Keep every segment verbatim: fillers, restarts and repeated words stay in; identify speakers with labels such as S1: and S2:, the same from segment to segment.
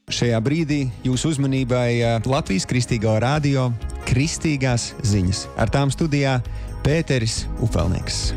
S1: Šajā brīdī jūsu uzmanībai Latvijas Kristīgo radio Kristīgās ziņas. Ar tām studijā Pēteris Upelnieks.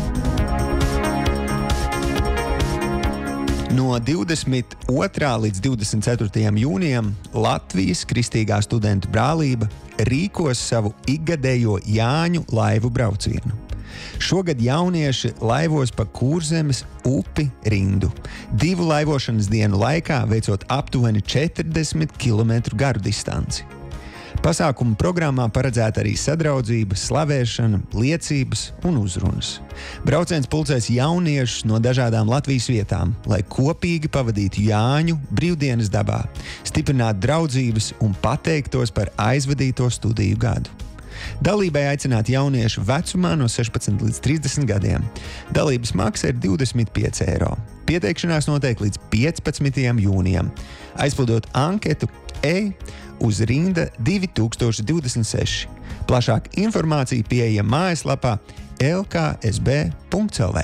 S1: No divdesmit otrā līdz divdesmit ceturtajam jūnijam Latvijas Kristīgā studentu brālība rīkos savu ikgadējo Jāņu laivu braucienu. Šogad jaunieši laivos pa Kurzemes upi rindu, divu laivošanas dienu laikā veicot aptuveni četrdesmit kilometru garu distanci. Pasākuma programmā paredzēta arī sadraudzība, slavēšana, liecības un uzrunas. Brauciens pulcēs jauniešus no dažādām Latvijas vietām, lai kopīgi pavadītu Jāņu brīvdienas dabā, stiprinātu draudzības un pateiktos par aizvadīto studiju gadu. Dalībai aicināti jaunieši vecumā no sešpadsmit līdz trīsdesmit gadiem. Dalības maksa ir divdesmit pieci eiro. Pieteikšanās notiek līdz piecpadsmitajam jūnijam. Aizpildot anketu ej uz rinda divi tūkstoši divdesmit seši. Plašāka informācija pieejama mājaslapā l k s b punkts l v.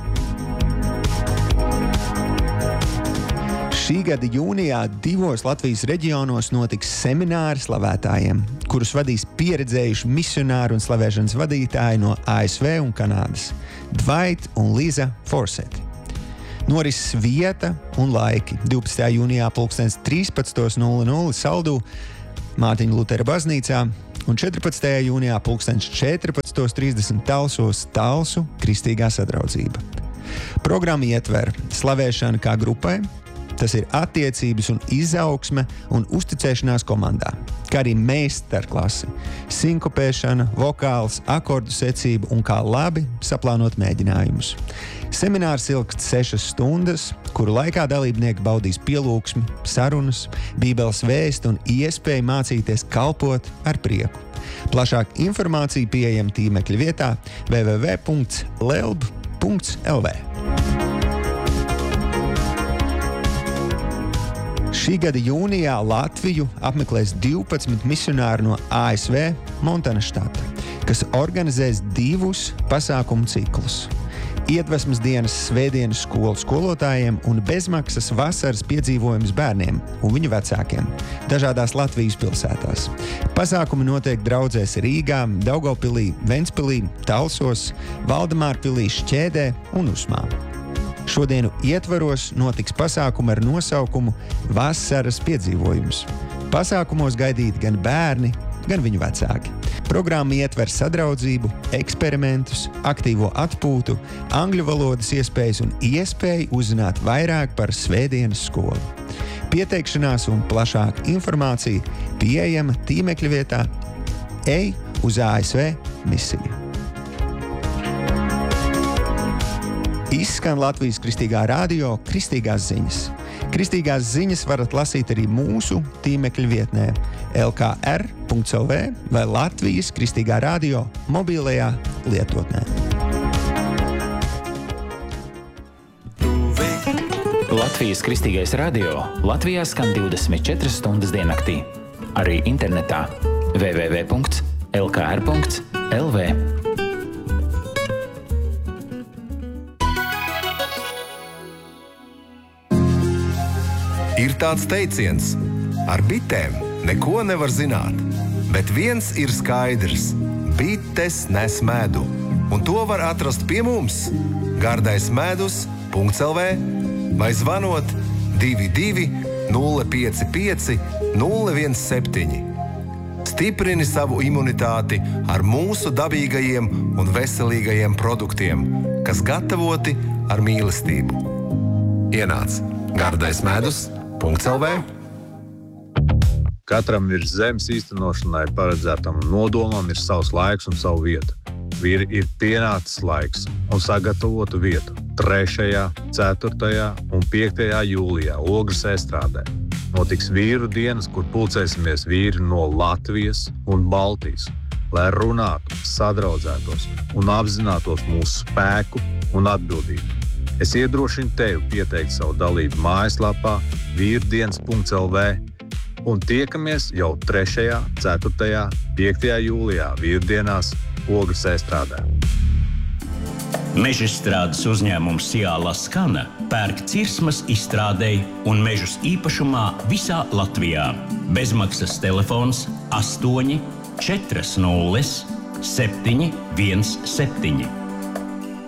S1: Šī gada jūnijā divos Latvijas reģionos notiks semināri slavētājiem, kurus vadīs pieredzējuši misionāri un slavēšanas vadītāji no A S V un Kanādas – Dwight un Liza Forseti. Norises vieta un laiki divpadsmitajā jūnijā pulkstens trīspadsmit nulle nulle Saldū Mārtiņa Lutera baznīcā un četrpadsmitajā jūnijā pulkstens četrpadsmit trīsdesmit Talsos Talsu Kristīgā sadraudzība. Programma ietver slavēšanu kā grupai, tas ir attiecības un izaugsme un uzticēšanās komandā, kā arī meistarklase, sinkopēšana, vokāls, akordu secība un kā labi saplānot mēģinājumus. Seminārs ilgst sešas stundas, kuru laikā dalībnieki baudīs pielūgsmi, sarunas, bībeles vēstu un iespēju mācīties kalpot ar prieku. Plašāk informācija pieejama tīmekļa vietā w w w punkts lelb punkts l v. Šī gada jūnijā Latviju apmeklēs divpadsmit misionāri no A S V Montana štata, kas organizēs divus pasākumu ciklus. Iedvesmas dienas svētdienas skolu skolotājiem un bezmaksas vasaras piedzīvojums bērniem un viņu vecākiem dažādās Latvijas pilsētās. Pasākumi notiek draudzēs Rīgā, Daugavpilī, Ventspilī, Talsos, Valdemārpilī, Šķēdē un Usmā. Šodienu ietvaros notiks pasākumi ar nosaukumu Vasaras piedzīvojums. Pasākumos gaidīti gan bērni, gan viņu vecāki. Programma ietver sadraudzību, eksperimentus, aktīvo atpūtu, angļu valodas iespējas un iespēju uzzināt vairāk par svētdienas skolu. Pieteikšanās un plašāka informācija pieejama tīmekļa vietā ej uz A S V misiju. Izskan Latvijas Kristīgā radio Kristīgās ziņas. Kristīgās ziņas varat lasīt arī mūsu tīmekļa vietnē l k r punkts l v vai Latvijas Kristīgā radio mobilajā lietotnē.
S2: Latvijas Kristīgais radio Latvijā skan divdesmit četras stundas diennaktī. Arī internetā w w w punkts l k r punkts l v.
S3: Ir tāds teiciens, ar bitēm neko nevar zināt, bet viens ir skaidrs – bites nes medu, un to var atrast pie mums gardais medus punkts l v vai zvanot divi divi nulle pieci pieci nulle viens septiņi. Stiprini savu imunitāti ar mūsu dabīgajiem un veselīgajiem produktiem, kas gatavoti ar mīlestību. Ienāc gardais medus punkts l v.
S4: Katram ir zemes īstenošanai paredzētam nodomam ir savs laiks un savu vietu. Ir, ir pienācis laiks un sagatavotu vietu trešajā, ceturtajā un piektajā jūlijā Ogres estrādē. Notiks vīru dienas, kur pulcēsimies vīri no Latvijas un Baltijas, lai runātu, sadraudzētos un apzinātos mūsu spēku un atbildību. Es iedrošinu tevi pieteikt savu dalību mājaslapā vīrdienas punkts l v un tiekamies jau trešajā, ceturtajā, piektajā jūlijā vīrdienās Ogres estrādē.
S5: Mežstrādes uzņēmums Ciāla Skana pērk cirsmas izstrādei un mežus īpašumā visā Latvijā. Bezmaksas telefons astoņi četri nulle septiņi viens septiņi.